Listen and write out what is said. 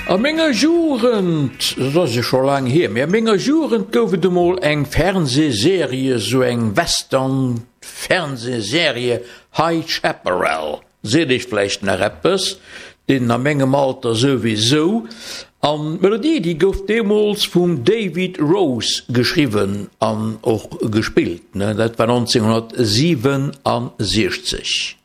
A ménger Jurend dat se schon lang her mé ménger Jurend goufe de mal eng Fernsehserie so eng Western Fernsehserie High Chaparral se ich vielleicht na Rappers den a mengegem Alter sowieso an Melodie die gouf demos vum David Rose geschrieben an och gespielt ne? Dat war 1967.